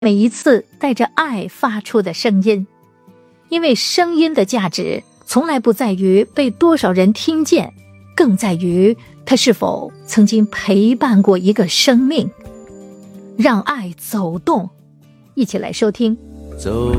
每一次带着爱发出的声音。因为声音的价值从来不在于被多少人听见，更在于它是否曾经陪伴过一个生命。让爱走动，一起来收听。 走